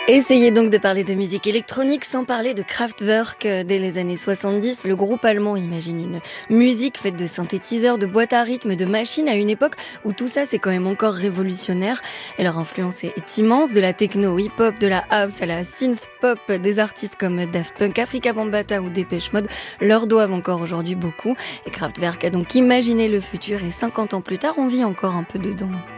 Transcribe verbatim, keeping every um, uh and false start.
Essayez donc de parler de musique électronique sans parler de Kraftwerk. Dès les années soixante-dix, le groupe allemand imagine une musique faite de synthétiseurs, de boîtes à rythme, de machines à une époque où tout ça c'est quand même encore révolutionnaire. Et leur influence est immense, de la techno, hip-hop, de la house à la synth-pop. Des artistes comme Daft Punk, Afrika Bambaataa ou Depeche Mode leur doivent encore aujourd'hui beaucoup. Et Kraftwerk a donc imaginé le futur et cinquante ans plus tard, on vit encore un peu dedans.